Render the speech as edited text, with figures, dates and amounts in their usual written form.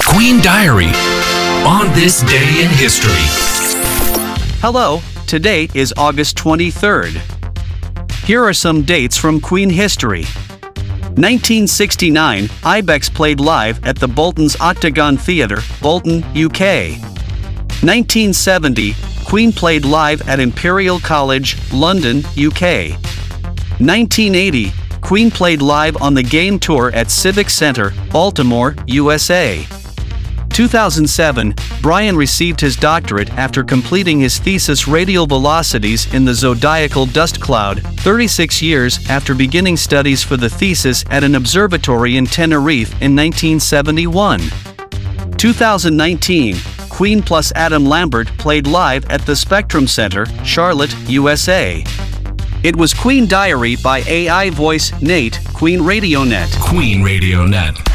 Queen Diary on this day in history. Hello, today is August 23rd. Here are some dates from Queen history. 1969, Ibex played live at the Bolton's Octagon Theatre, Bolton, UK. 1970, Queen played live at Imperial College, London, UK. 1980, Queen played live on the Game Tour at Civic Center, Baltimore, USA. 2007, Brian received his doctorate after completing his thesis Radial Velocities in the Zodiacal Dust Cloud, 36 years after beginning studies for the thesis at an observatory in Tenerife in 1971. 2019, Queen plus Adam Lambert played live at the Spectrum Center, Charlotte, USA. It was Queen Diary by AI voice Nate, Queen Radio Net. Queen Radio Net.